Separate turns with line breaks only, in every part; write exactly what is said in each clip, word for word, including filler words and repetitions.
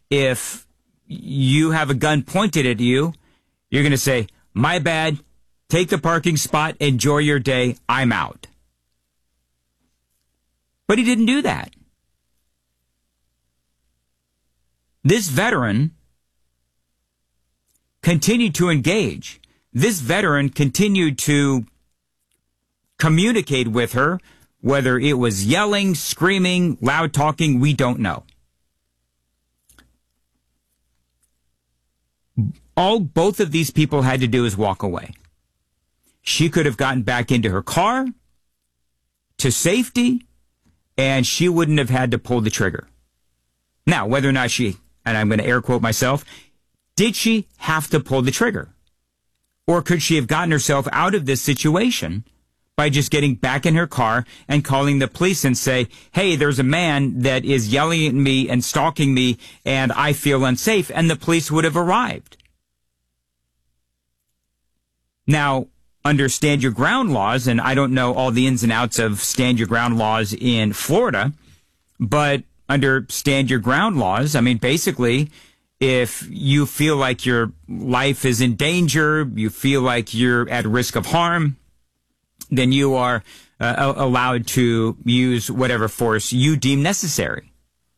if you have a gun pointed at you, you're going to say, my bad, take the parking spot, enjoy your day, I'm out. But he didn't do that. This veteran continued to engage. This veteran continued to communicate with her, whether it was yelling, screaming, loud talking, we don't know. All both of these people had to do is walk away. She could have gotten back into her car to safety, and she wouldn't have had to pull the trigger. Now, whether or not she, and I'm going to air quote myself, did she have to pull the trigger? Or could she have gotten herself out of this situation by just getting back in her car and calling the police and say, hey, there's a man that is yelling at me and stalking me and I feel unsafe, and the police would have arrived. Now, under stand your ground laws, and I don't know all the ins and outs of stand your ground laws in Florida, but under stand your ground laws, I mean, basically, if you feel like your life is in danger, you feel like you're at risk of harm, then you are uh, allowed to use whatever force you deem necessary.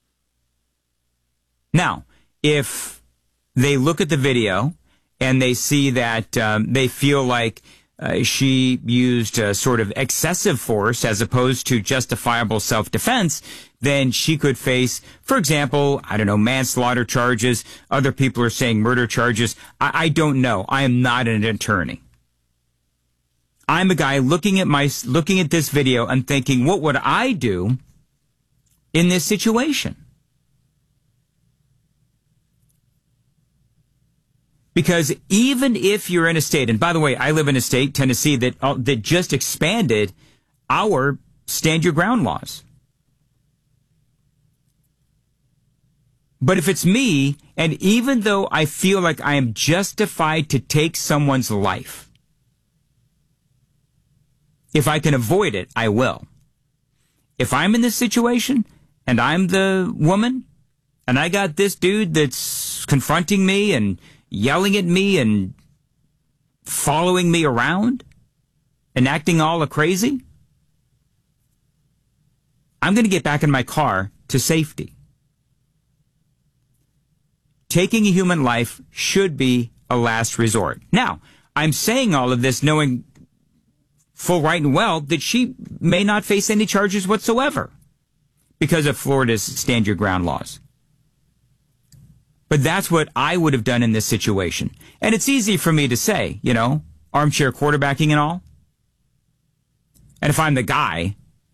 Now, if they look at the video and they see that um, they feel like uh, she used a sort of excessive force as opposed to justifiable self-defense, then she could face, for example, I don't know, manslaughter charges. Other people are saying murder charges. I, I don't know. I am not an attorney. I'm a guy looking at my looking at this video and thinking, what would I do in this situation? Because even if you're in a state, and by the way, I live in a state, Tennessee, that uh, that just expanded our stand your ground laws. But if it's me, and even though I feel like I am justified to take someone's life, if I can avoid it, I will. If I'm in this situation and I'm the woman and I got this dude that's confronting me and yelling at me and following me around and acting all crazy, I'm going to get back in my car to safety. Taking a human life should be a last resort. Now, I'm saying all of this knowing full right and well that she may not face any charges whatsoever because of Florida's stand your ground laws. But that's what I would have done in this situation. And it's easy for me to say, you know, armchair quarterbacking and all. And if I'm the guy,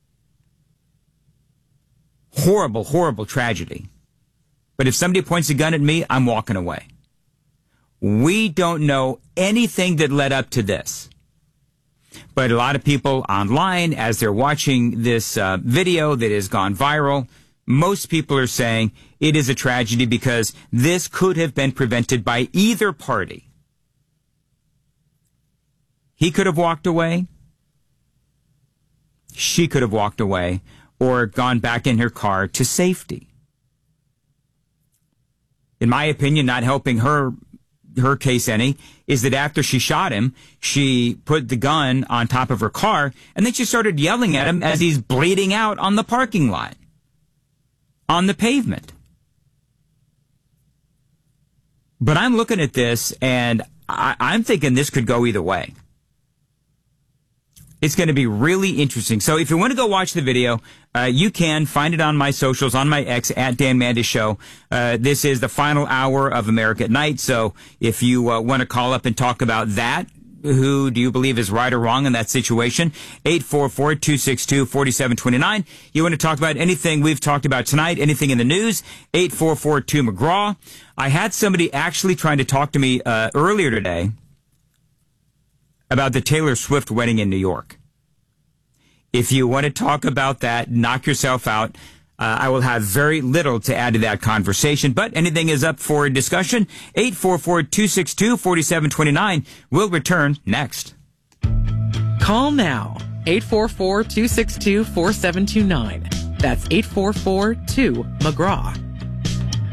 horrible, horrible tragedy. But if somebody points a gun at me, I'm walking away. We don't know anything that led up to this. But a lot of people online, as they're watching this uh, video that has gone viral, most people are saying it is a tragedy because this could have been prevented by either party. He could have walked away. She could have walked away or gone back in her car to safety. In my opinion, not helping her her case any is that after she shot him, she put the gun on top of her car and then she started yelling at him as he's bleeding out on the parking lot, on the pavement. But I'm looking at this and I, I'm thinking this could go either way. It's going to be really interesting. So if you want to go watch the video, uh, you can find it on my socials, on my X, at Dan Mandis Show. Uh, this is the final hour of America at Night. So if you uh, want to call up and talk about that, who do you believe is right or wrong in that situation? eight four four, two six two, four seven two nine. You want to talk about anything we've talked about tonight, anything in the news? eight four four two McGraw. I had somebody actually trying to talk to me uh, earlier today about the Taylor Swift wedding in New York. If you want to talk about that, knock yourself out. Uh, I will have very little to add to that conversation, but anything is up for discussion. eight four four, two six two, four seven two nine. We'll return next.
Call now. eight four four, two six two, four seven two nine. That's eight four four two McGraw.